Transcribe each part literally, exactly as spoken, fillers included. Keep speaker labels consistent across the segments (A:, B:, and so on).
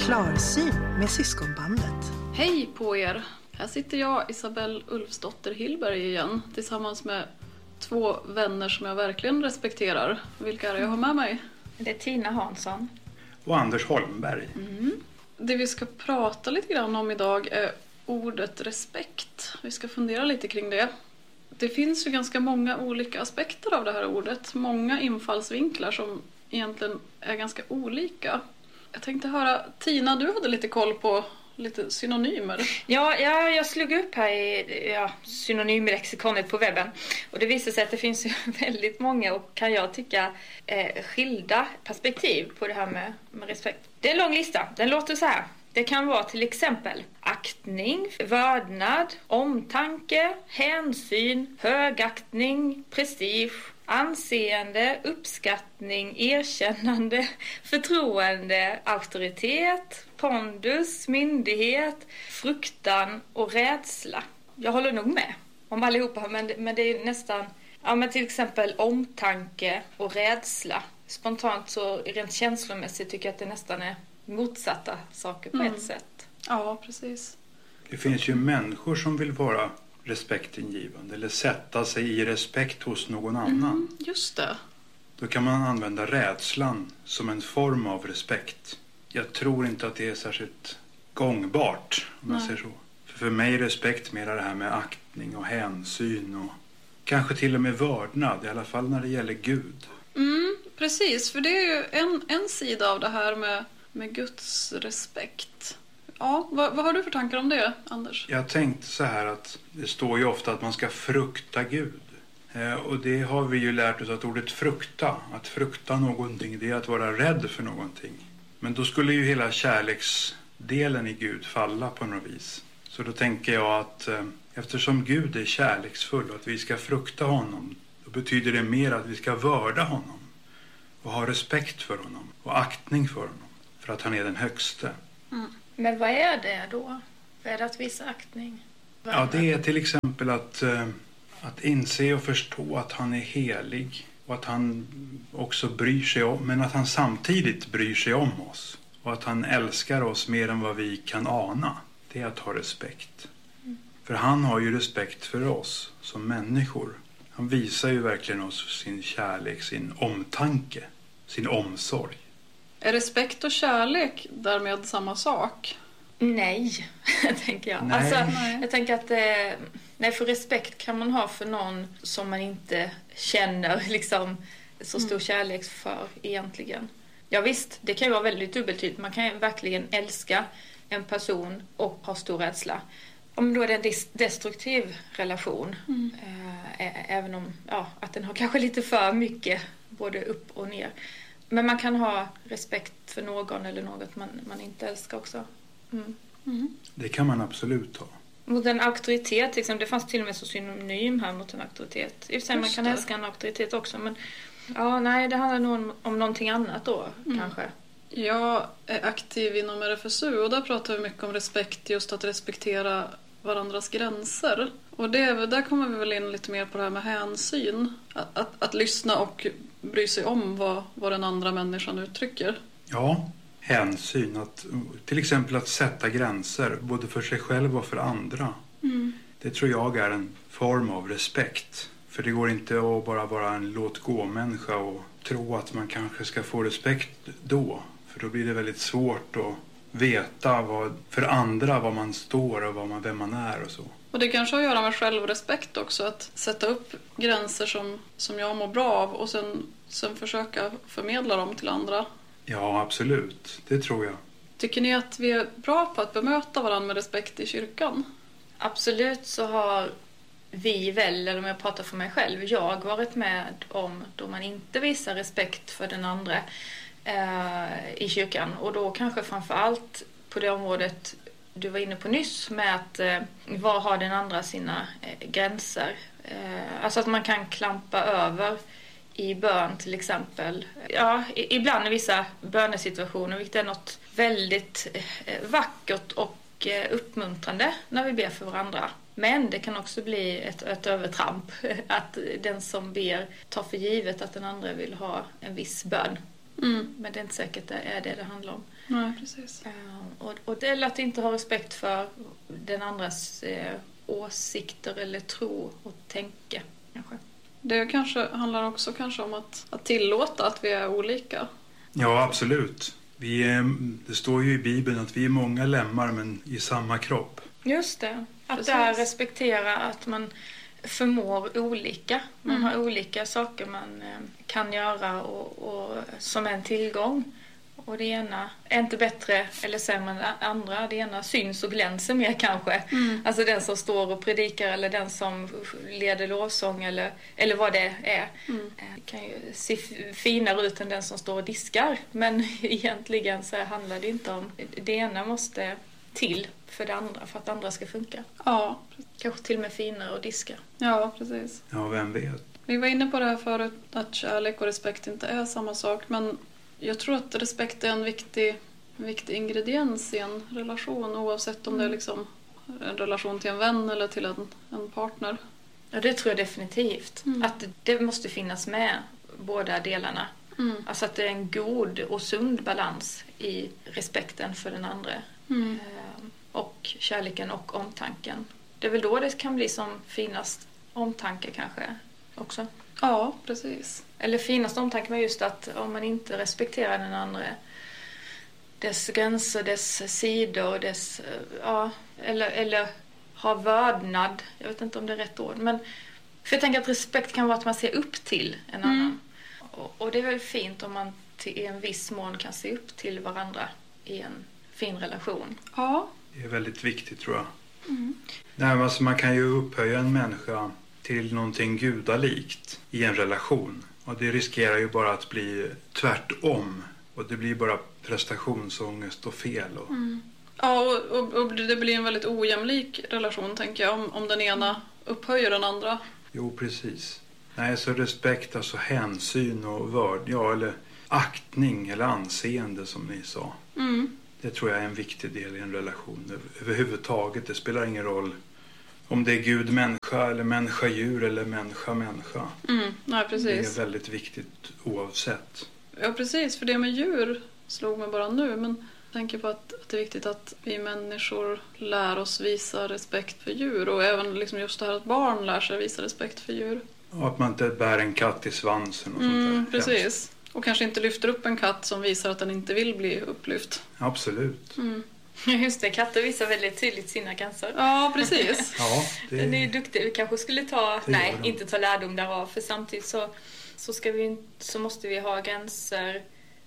A: Klarsyn med syskonbandet.
B: Hej på er! Här sitter jag, Isabelle Ulfsdotter Hillberg igen, tillsammans med två vänner som jag verkligen respekterar. Vilka är det jag har med mig?
C: Det är Tina Hansson.
D: Och Anders Holmberg.
B: Mm. Det vi ska prata lite grann om idag är ordet respekt. Vi ska fundera lite kring det. Det finns ju ganska många olika aspekter av det här ordet. Många infallsvinklar som egentligen är ganska olika. Jag tänkte höra, Tina, du hade lite koll på lite synonymer.
C: Ja, jag, jag slog upp här i ja, synonymlexikonet på webben. Och det visar sig att det finns ju väldigt många och kan jag tycka eh, skilda perspektiv på det här med, med respekt. Det är en lång lista. Den låter så här. Det kan vara till exempel aktning, vördnad, omtanke, hänsyn, högaktning, prestige, anseende, uppskattning, erkännande, förtroende, auktoritet, pondus, myndighet, fruktan och rädsla. Jag håller nog med om allihopa, men, men det är nästan, ja men till exempel omtanke och rädsla. Spontant så rent känslomässigt tycker jag att det nästan är motsatta saker på mm. ett sätt.
B: Ja, precis.
D: Det finns ju människor som vill vara respektingivande eller sätta sig i respekt hos någon annan.
B: Mm, just det.
D: Då kan man använda rädslan som en form av respekt. Jag tror inte att det är särskilt gångbart, om man säger så. För, för mig är respekt mer det här med aktning och hänsyn och kanske till och med vördnad, i alla fall när det gäller Gud.
B: Mm, precis, för det är ju en, en sida av det här med, med Guds respekt. Ja, vad, vad har du för tankar om det, Anders?
D: Jag tänkte så här att det står ju ofta att man ska frukta Gud. Eh, och det har vi ju lärt oss att ordet frukta, att frukta någonting, det är att vara rädd för någonting. Men då skulle ju hela kärleksdelen i Gud falla på något vis. Så då tänker jag att eh, eftersom Gud är kärleksfull och att vi ska frukta honom, då betyder det mer att vi ska vörda honom och ha respekt för honom och aktning för honom, för att han är den högste.
C: Mm. Men vad är det då? Vad är det att visa aktning? Vad
D: ja, det är till exempel att, eh, att inse och förstå att han är helig och att han också bryr sig om, men att han samtidigt bryr sig om oss och att han älskar oss mer än vad vi kan ana. Det är att ha respekt. Mm. För han har ju respekt för oss som människor. Han visar ju verkligen oss sin kärlek, sin omtanke, sin omsorg.
B: Är respekt och kärlek därmed samma sak?
C: Nej, tänker jag.
D: Nej.
C: Alltså,
B: nej.
C: Jag tänker att eh, nej, för respekt kan man ha för någon som man inte känner liksom, så stor mm. kärlek för egentligen. Ja visst, det kan ju vara väldigt dubbeltydigt. Man kan ju verkligen älska en person och ha stor rädsla. Om då är det en destruktiv relation, mm. eh, även om ja, att den har kanske lite för mycket både upp och ner. Men man kan ha respekt för någon eller något man, man inte älskar också. Mm.
B: Mm.
D: Det kan man absolut ha.
C: Mot en auktoritet, till exempel, det fanns till och med så synonym här mot en auktoritet. I och för sig man kan
B: det.
C: älska en auktoritet också, men ja, nej, det handlar nog om, om någonting annat då, mm. kanske.
B: Jag är aktiv inom R F S U och där pratar vi mycket om respekt, just att respektera varandras gränser. Och det, där kommer vi väl in lite mer på det här med hänsyn. Att, att, att lyssna och bry sig om vad, vad den andra människan uttrycker.
D: Ja, hänsyn. Att, till exempel att sätta gränser både för sig själv och för andra.
B: Mm.
D: Det tror jag är en form av respekt. För det går inte att bara vara en låt-gå-människa och tro att man kanske ska få respekt då. För då blir det väldigt svårt att veta vad, för andra vad man står och vad man, vem man är och så.
B: Och det kanske har att göra med självrespekt också. Att sätta upp gränser som, som jag mår bra av och sen, sen försöka förmedla dem till andra.
D: Ja, absolut. Det tror jag.
B: Tycker ni att vi är bra på att bemöta varandra med respekt i kyrkan? Absolut
C: så har vi väl, eller om jag pratar för mig själv, jag varit med om då man inte visar respekt för den andra eh, i kyrkan. Och då kanske framför allt på det området du var inne på nyss med att eh, var har den andra sina eh, gränser. Eh, alltså att man kan klampa över i bön till exempel. Ja, i, ibland i vissa bönesituationer, vilket är något väldigt eh, vackert och eh, uppmuntrande när vi ber för varandra. Men det kan också bli ett, ett övertramp. Att den som ber tar för givet att den andra vill ha en viss bön.
B: Mm.
C: Men det är inte säkert det är det det handlar om.
B: Nej, precis.
C: Uh, och, och det är att inte ha respekt för den andras uh, åsikter eller tro och tänka kanske.
B: Det kanske handlar också kanske om att, att tillåta att vi är olika.
D: Ja, absolut. Vi är, det står ju i Bibeln att vi är många lemmar men i samma kropp.
C: Just det. Att
B: Precis.
C: där respektera att man förmår olika. Man
B: Mm.
C: har olika saker man eh, kan göra och, och som är en tillgång. Och det ena är inte bättre eller sämre än det andra. Det ena syns och glänser mer kanske.
B: Mm.
C: Alltså den som står och predikar eller den som leder lovsång eller, eller vad det är.
B: Mm.
C: Eh, kan ju se f- finare ut än den som står och diskar. Men egentligen så handlar det inte om... Det ena måste till för det andra, för att det andra ska funka.
B: Ja,
C: Kanske till och med finare och diska.
B: ja, precis.
D: Ja, vem vet.
B: Vi var inne på det här förut, att kärlek och respekt inte är samma sak. Men jag tror att respekt är en viktig, en viktig ingrediens i en relation. Oavsett om det är liksom en relation till en vän eller till en, en partner.
C: Ja, det tror jag definitivt.
B: Mm.
C: Att det måste finnas med båda delarna.
B: Mm.
C: Alltså att det är en god och sund balans i respekten för den andra.
B: Mm.
C: Eh, Och kärleken och omtanken. Det är väl då det kan bli som finast omtanke kanske också.
B: Ja, precis.
C: Eller finast omtanke med just att om man inte respekterar den andra, dess gränser, dess sidor, dess, ja, eller, eller har vördnad. Jag vet inte om det är rätt ord. Men, för jag tänker att respekt kan vara att man ser upp till en annan.
B: Mm.
C: Och, och det är väl fint om man till en viss mån kan se upp till varandra i en fin relation.
B: Ja.
D: Det är väldigt viktigt, tror jag.
B: Mm.
D: Nej, men alltså man kan ju upphöja en människa till någonting gudalikt i en relation. Och det riskerar ju bara att bli tvärtom. Och det blir bara prestationsångest och fel. Och...
B: Mm. Ja, och, och, och det blir en väldigt ojämlik relation, tänker jag, om, om den ena upphöjer den andra.
D: Jo, precis. Nej, så respekt, alltså hänsyn och vörd, ja, eller aktning eller anseende som ni sa.
B: Mm.
D: Det tror jag är en viktig del i en relation överhuvudtaget. Det spelar ingen roll om det är Gud människa eller människa djur eller människa människa.
B: Mm. Nej, precis.
D: Det är väldigt viktigt oavsett.
B: Ja, precis. För det med djur slog mig bara nu. Men jag tänker på att, att det är viktigt att vi människor lär oss visa respekt för djur. Och även liksom just det här att barn lär sig visa respekt för djur.
D: Och att man inte bär en katt i svansen och
B: Mm,
D: sånt där.
B: precis. Och kanske inte lyfter upp en katt som visar att den inte vill bli upplyft.
D: Absolut.
B: Mm.
C: Just det, katter visar väldigt tydligt sina gränser.
B: Ja, precis.
D: Ja, det...
C: Den är ju duktig. Vi kanske skulle ta,
D: Det
C: nej,
D: gör de.
C: inte ta lärdom därav. För samtidigt så, så, ska vi, så måste vi ha gränser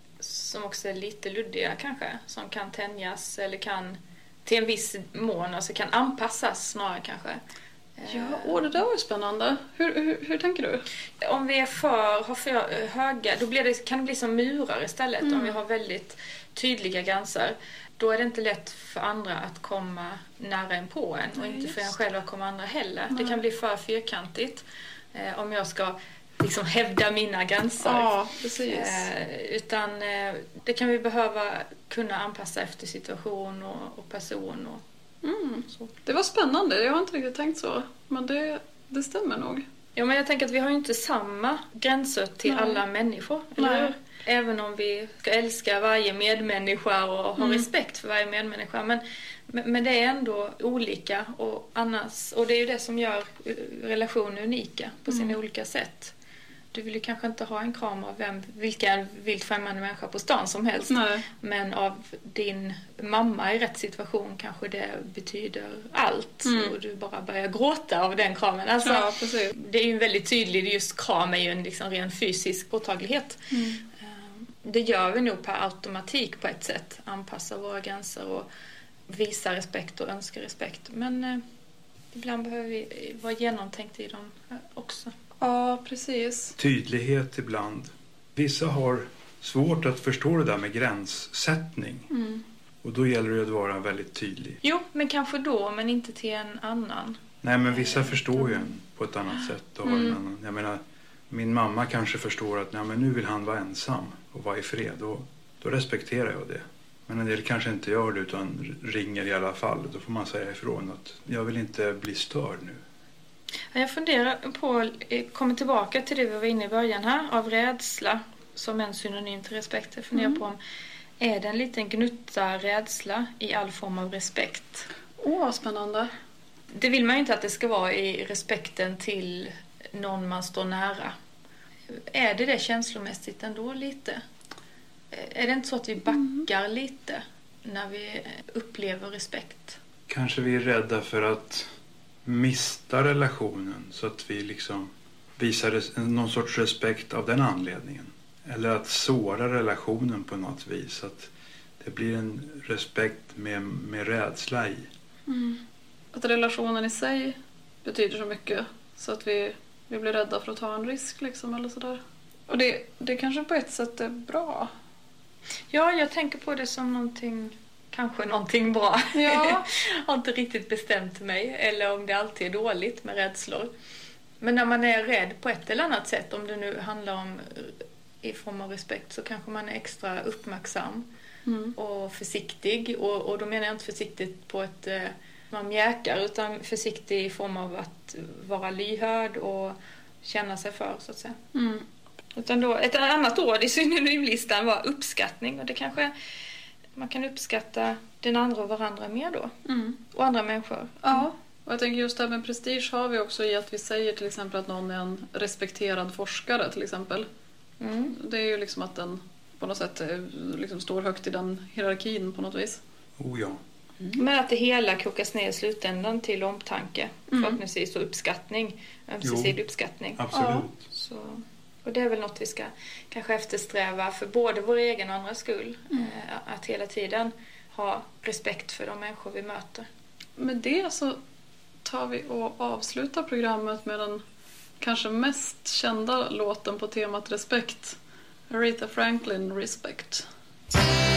C: som också är lite luddiga kanske. Som kan tänjas eller kan till en viss mån, alltså kan anpassas snarare kanske.
B: Ja, åh, det där var ju spännande. Hur, hur, hur tänker du?
C: Om vi är för, har för höga, då blir det, kan det bli som murar istället.
B: Mm.
C: Om vi har väldigt tydliga gränser. Då är det inte lätt för andra att komma nära en på en. Och
B: Nej,
C: inte för en
B: just
C: själv att komma andra heller.
B: Nej.
C: Det kan bli för fyrkantigt. Eh, om jag ska liksom hävda mina gränser.
B: Ja, precis.
C: Eh, utan eh, det kan vi behöva kunna anpassa efter situation och, och person. Och,
B: Mm.
C: så.
B: Det var spännande. Jag har inte riktigt tänkt så. Men det, det stämmer nog.
C: Ja, men jag tänker att vi har ju inte samma gränser till
B: Nej.
C: alla människor. Eller
B: Nej.
C: hur? Även om vi ska älska varje medmänniska och ha
B: Mm.
C: respekt för varje medmänniska. Men, men men det är ändå olika. Och, annars, och det är ju det som gör relationer unika på sina
B: Mm.
C: olika sätt. Du vill ju kanske inte ha en kram av vem, vilken vilt främmande människa på stan som helst.
B: Nej.
C: Men av din mamma i rätt situation kanske det betyder allt.
B: Mm.
C: Och du bara börjar gråta av den kramen. Alltså,
B: Ja, precis.
C: det är ju en väldigt tydlig, just kram är ju en liksom ren fysisk påtaglighet.
B: Mm.
C: Det gör vi nog per automatik på ett sätt. Anpassa våra gränser och visa respekt och önska respekt. Men eh, ibland behöver vi vara genomtänkta i dem eh, också.
B: Ja, precis.
D: Tydlighet ibland. Vissa har svårt att förstå det där med gränssättning.
B: Mm.
D: Och då gäller det att vara väldigt tydlig.
C: Jo, men kanske då, men inte till en annan.
D: Nej, men vissa förstår ju en på ett annat sätt. Och har en
B: Mm.
D: annan. Jag menar, min mamma kanske förstår att nej, men nu vill han vara ensam och vara i fred. Och då respekterar jag det. Men en del kanske inte gör det utan ringer i alla fall. Då får man säga ifrån att jag vill inte bli störd nu.
C: Jag funderar på, kommer tillbaka till det vi var inne i början här, av rädsla som en synonym till respekt. Jag funderar
B: Mm.
C: på om är det en liten gnutta rädsla i all form av respekt?
B: Åh, vad spännande.
C: Det vill man ju inte att det ska vara i respekten till någon man står nära. Är det det känslomässigt ändå lite? Är det inte så att vi backar mm. lite när vi upplever respekt?
D: Kanske vi är rädda för att mista relationen så att vi liksom visar någon sorts respekt av den anledningen. Eller att såra relationen på något vis. Att det blir en respekt med, med rädsla i.
B: Mm. Att relationen i sig betyder så mycket så att vi, vi blir rädda för att ta en risk liksom, eller sådär. Och det, det kanske på ett sätt är bra.
C: Ja, jag tänker på det som någonting, kanske någonting bra.
B: Ja.
C: Jag har inte riktigt bestämt mig. Eller om det alltid är dåligt med rädslor. Men när man är rädd på ett eller annat sätt, om det nu handlar om i form av respekt, så kanske man är extra uppmärksam mm. och försiktig. Och, och då menar jag inte försiktigt på ett eh, man mjäkar, utan försiktig i form av att vara lyhörd och känna sig för, så att säga.
B: Mm.
C: Utan då, ett annat ord i synonymlistan var uppskattning. Och det kanske man kan uppskatta den andra och varandra mer då.
B: Mm.
C: Och andra människor.
B: Ja, och jag tänker just det här med prestige har vi också i att vi säger till exempel att någon är en respekterad forskare till exempel. Mm. Det är ju liksom att den på något sätt liksom står högt i den hierarkin på något vis.
D: Oh ja.
C: Mm. Men att det hela kokas ner i slutändan till omtanke. Mm. Förhoppningsvis och uppskattning. Ömsesidig uppskattning.
D: Absolut.
C: Ja, så. Och det är väl något vi ska kanske eftersträva för både vår egen och andras skull. Mm. Eh, att hela tiden ha respekt för de människor vi möter.
B: Med det så tar vi och avslutar programmet med den kanske mest kända låten på temat respekt. Aretha Franklin, Respect.